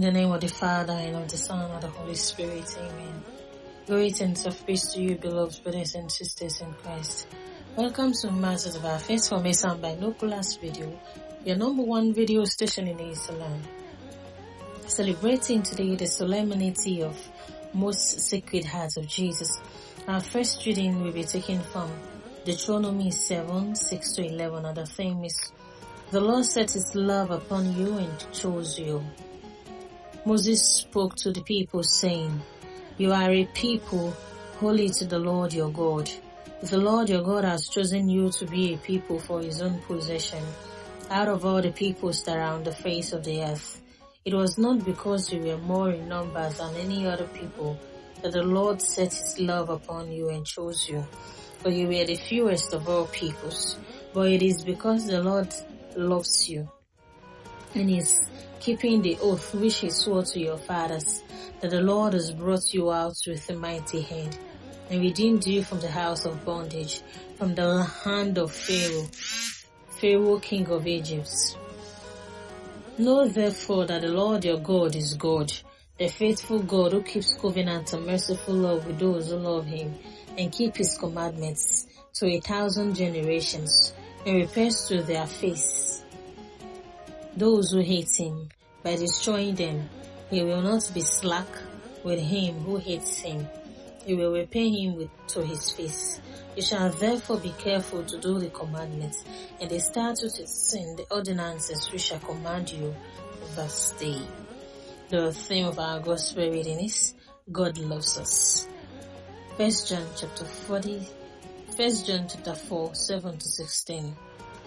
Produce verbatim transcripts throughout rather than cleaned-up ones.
the name of the Father, and of the Son, and of the Holy Spirit. Amen. Greetings of peace to you, beloved brothers and sisters in Christ. Welcome to Matters of Our Faith from Islam Binoculars Video, your number one video station in Islam. Celebrating today the solemnity of Most Sacred Heart of Jesus. Our first reading will be taken from Deuteronomy seven, six to eleven, and the theme is, the Lord set his love upon you and chose you. Moses spoke to the people, saying, you are a people holy to the Lord your God. The Lord your God has chosen you to be a people for his own possession out of all the peoples that are on the face of the earth. It was not because you were more in numbers than any other people that the Lord set his love upon you and chose you, for you were the fewest of all peoples, but it is because the Lord loves you and is keeping the oath which he swore to your fathers, that the Lord has brought you out with a mighty hand and redeemed you from the house of bondage, from the hand of Pharaoh, Pharaoh king of Egypt. Know therefore that the Lord your God is God, the faithful God who keeps covenant and merciful love with those who love him and keep his commandments to a thousand generations, and repairs to their face those who hate him by destroying them. He will not be slack with him who hates him. He will repay him with to his face. You shall therefore be careful to do the commandments and the statutes and the ordinances which shall command you this day. The theme of our gospel reading is, God loves us. First John chapter forty, First John chapter four, seven to sixteen.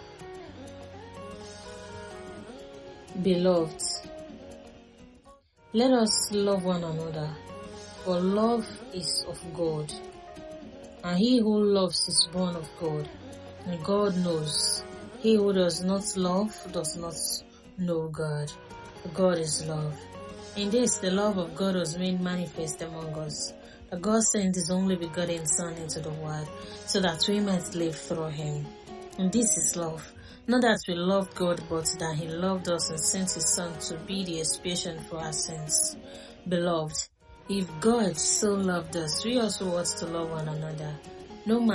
Beloved, let us love one another, for love is of God, and he who loves is born of God, and God knows. He who does not love does not know God, for God is love. In this, the love of God was made manifest among us, that God sent his only begotten Son into the world, so that we might live through him. And this is love, not that we loved God, but that he loved us and sent his Son to be the expiation for our sins. Beloved, if God so loved us, we also ought to love one another. No man